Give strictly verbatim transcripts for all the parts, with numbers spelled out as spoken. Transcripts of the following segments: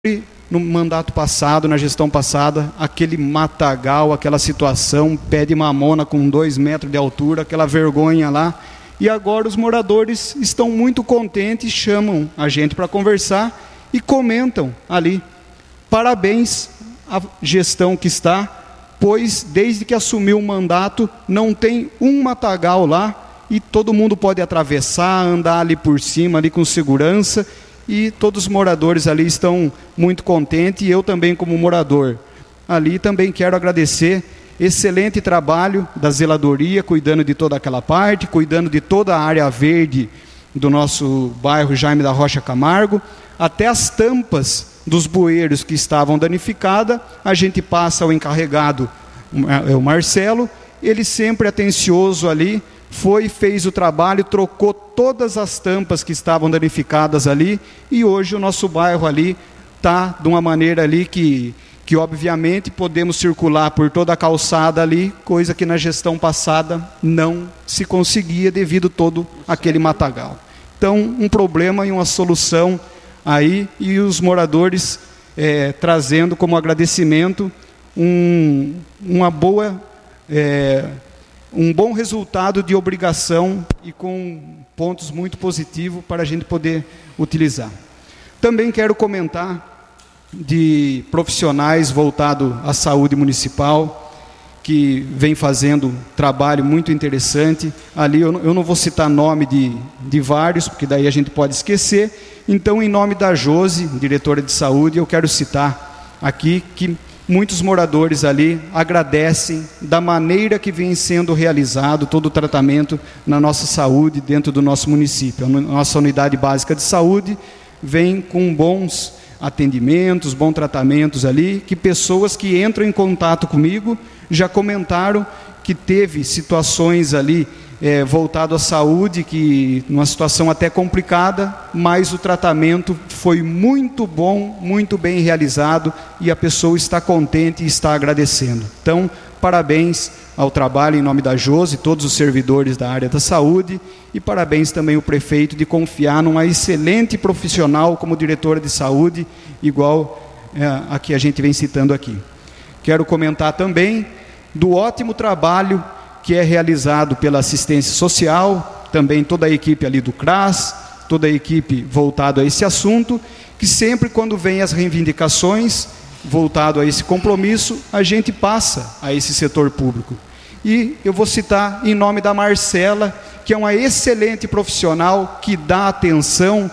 no mandato passado, na gestão passada, aquele matagal, aquela situação, pé de mamona com dois metros de altura, aquela vergonha lá. E agora os moradores estão muito contentes, chamam a gente para conversar e comentam ali. Parabéns à gestão que está, pois desde que assumiu o mandato, não tem um matagal lá e todo mundo pode atravessar, andar ali por cima, ali com segurança. E todos os moradores ali estão muito contentes, e eu também como morador ali também quero agradecer excelente trabalho da zeladoria, cuidando de toda aquela parte, cuidando de toda a área verde do nosso bairro Jaime da Rocha Camargo, até as tampas dos bueiros que estavam danificadas, a gente passa ao encarregado, o Marcelo, ele sempre atencioso ali, foi, fez o trabalho, trocou todas as tampas que estavam danificadas ali, e hoje o nosso bairro ali está de uma maneira ali que, que obviamente podemos circular por toda a calçada ali, coisa que na gestão passada não se conseguia devido todo aquele matagal. Então, um problema e uma solução aí, e os moradores é, trazendo como agradecimento um, uma boa... É, um bom resultado de obrigação e com pontos muito positivos para a gente poder utilizar. Também quero comentar de profissionais voltados à saúde municipal, que vem fazendo trabalho muito interessante. Ali eu, eu não vou citar nome de, de vários, porque daí a gente pode esquecer. Então, em nome da Josi, diretora de saúde, eu quero citar aqui que muitos moradores ali agradecem da maneira que vem sendo realizado todo o tratamento na nossa saúde dentro do nosso município. A nossa unidade básica de saúde vem com bons atendimentos, bons tratamentos ali, que pessoas que entram em contato comigo já comentaram que teve situações ali é, voltado à saúde, que numa situação até complicada, mas o tratamento foi muito bom, muito bem realizado, e a pessoa está contente e está agradecendo. Então, parabéns ao trabalho em nome da Josi, todos os servidores da área da saúde, e parabéns também ao prefeito de confiar numa excelente profissional como diretora de saúde, igual é, a que a gente vem citando aqui. Quero comentar também do ótimo trabalho que é realizado pela assistência social, também toda a equipe ali do C R A S, toda a equipe voltada a esse assunto, que sempre quando vem as reivindicações, voltado a esse compromisso, a gente passa a esse setor público. E eu vou citar em nome da Marcela, que é uma excelente profissional, que dá atenção,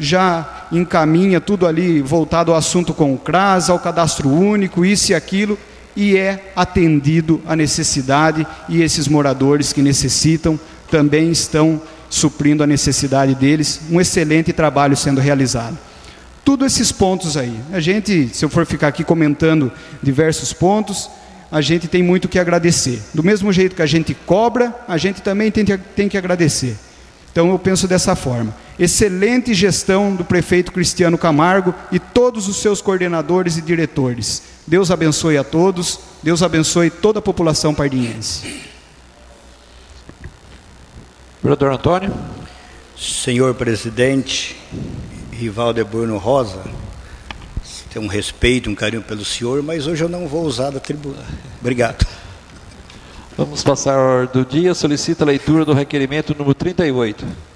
já encaminha tudo ali voltado ao assunto com o C R A S, ao cadastro único, isso e aquilo, e é atendido a necessidade, e esses moradores que necessitam também estão suprindo a necessidade deles, um excelente trabalho sendo realizado. Tudo esses pontos aí, a gente, se eu for ficar aqui comentando diversos pontos, a gente tem muito que agradecer. Do mesmo jeito que a gente cobra, a gente também tem, tem que agradecer. Então eu penso dessa forma. Excelente gestão do prefeito Cristiano Camargo e todos os seus coordenadores e diretores. Deus abençoe a todos, Deus abençoe toda a população pardinhense. Vereador Antônio. Senhor presidente, Rivaldo Burno Rosa, tenho um respeito, um carinho pelo senhor, mas hoje eu não vou usar da tribuna. Obrigado. Vamos passar a ordem do dia. Solicita a leitura do requerimento número trinta e oito.